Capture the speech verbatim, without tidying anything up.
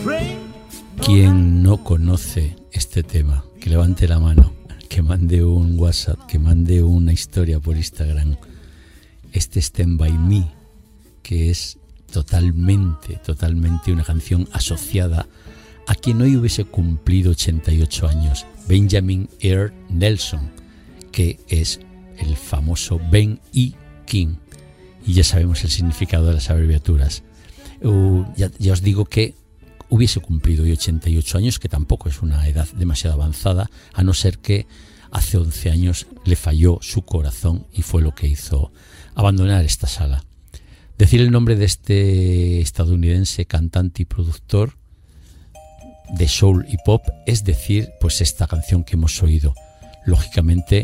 Quien no conoce este tema, que levante la mano, que mande un WhatsApp, que mande una historia por Instagram. Este Stand By Me, que es totalmente, totalmente una canción asociada a quien hoy hubiese cumplido ochenta y ocho años, Benjamin Earl Nelson, que es el famoso Ben E. King. Y ya sabemos el significado de las abreviaturas. Uh, ya, ya os digo que hubiese cumplido hoy ochenta y ocho años, que tampoco es una edad demasiado avanzada, a no ser que hace once años le falló su corazón y fue lo que hizo abandonar esta sala. Decir el nombre de este estadounidense cantante y productor de soul y pop es decir, pues esta canción que hemos oído. Lógicamente